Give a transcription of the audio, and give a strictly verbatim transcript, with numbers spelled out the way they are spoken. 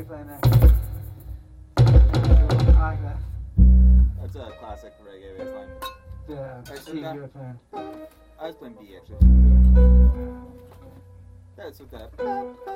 playing there? I like that. That's a classic reggae bass line. The Alright, so C that- you were playing. I was playing B actually. That's what that.